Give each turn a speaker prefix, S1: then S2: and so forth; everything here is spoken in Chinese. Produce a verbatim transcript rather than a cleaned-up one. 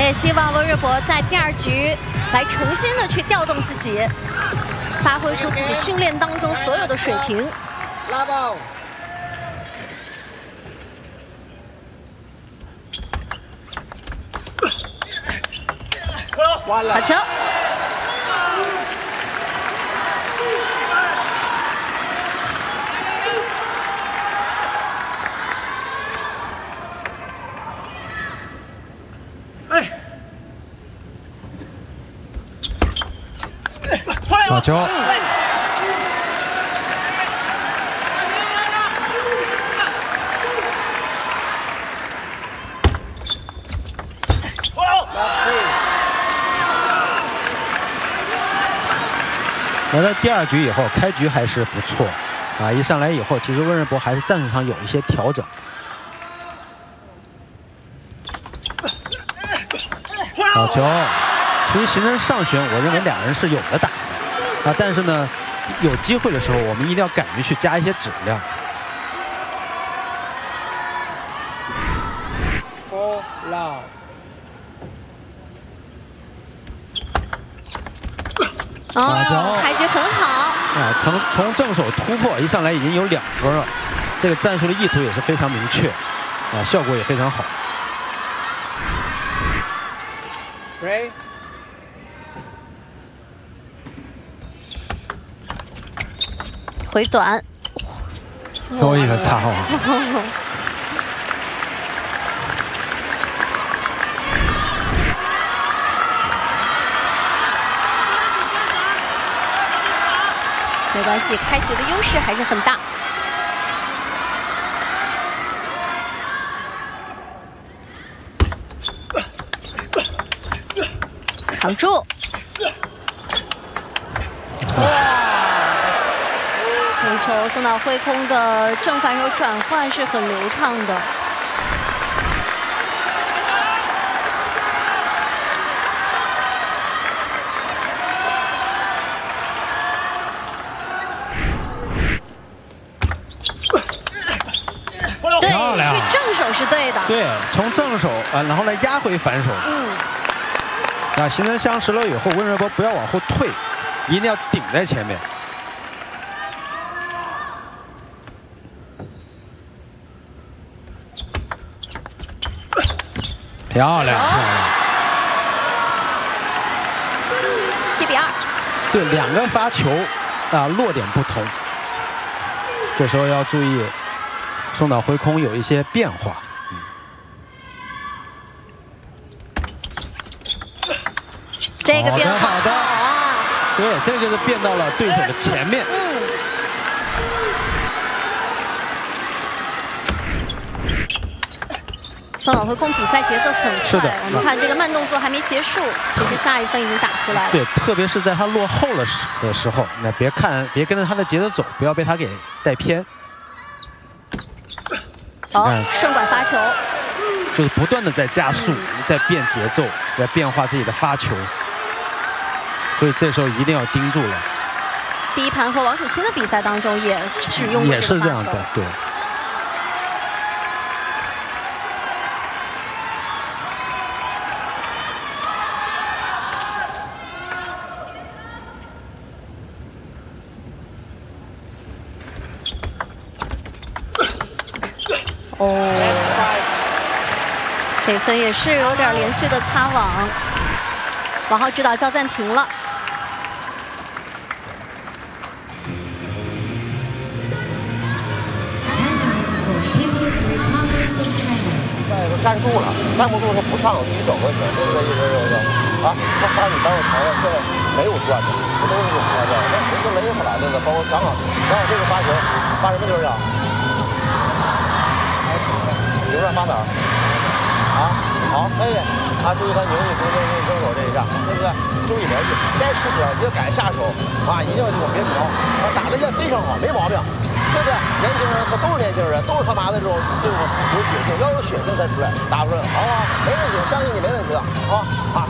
S1: 也希望温日博在第二局来重新的去调动自己，发挥出自己训练当中所有的水平。
S2: 拉爆！
S1: 好球！
S3: 好球！那在第二局以后，开局还是不错啊！一上来以后，其实温日博还是战术上有一些调整。好球！其实形成上旋，我认为两人是有的打的啊，但是呢，有机会的时候，我们一定要敢于去加一些质量。
S2: For love。
S1: 哦，开局很好。
S3: 啊，从从正手突破一上来已经有两分了，这个战术的意图也是非常明确，啊，效果也非常好。
S2: Break。
S1: 回短，
S3: 多一个擦网。
S1: 没关系，开局的优势还是很大。扛住！这球送到挥空的正反手转换是很流畅的。对，去正手是对的。
S3: 对，从正手啊，然后来压回反手。
S1: 嗯。
S3: 啊，形成相识了以后，温日博不要往后退，一定要顶在前面。漂亮，漂亮。
S1: 七比二。
S3: 对，两个发球啊，落点不同。这时候要注意，送到挥空有一些变化。嗯、
S1: 这个变化
S3: 好的，
S1: 啊！
S3: 对，这个就是变到了对手的前面。
S1: 嗯。送到挥空比赛节奏很快，
S3: 是的。
S1: 我们看这个慢动作还没结束，其实下一分已经打出来了。
S3: 对，特别是在他落后了时的时候，那别看，别跟着他的节奏走，不要被他给带偏。
S1: 好，顺拐发球，
S3: 就是不断的在加速，在变节奏，在变化自己的发球，所以这时候一定要盯住了。
S1: 第一盘和王楚钦的比赛当中也使用过
S3: 也是这样的，对。
S1: 哦，这分也是有点连续的擦网，王浩指导叫暂停了。
S4: 再说站住了，站不住他不上，举整过去，对不对？一直就是啊，他发你当时台湾现在没有转的，不都是这么发的？那人都勒他了，对不对？包括香港，香港这个发球发什么球啊？刘传发哪儿？啊，好，可以啊，注意他拧你中间用正手这一下，对不对？注意联系，该出手你就改下手啊，一定要这种别瞄啊，打的也非常好，没毛病，对不对？年轻人可都是年轻人，都是他妈的这种这种有血性，要有血性才出来，打出来，好不好？没问题，相信你没问题的，好吧？啊。